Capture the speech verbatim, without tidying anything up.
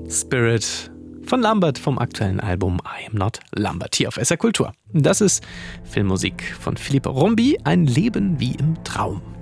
Spirit von Lambert vom aktuellen Album I Am Not Lambert hier auf S R Kultur. Das ist Filmmusik von Philippe Rombi, Ein Leben wie im Traum.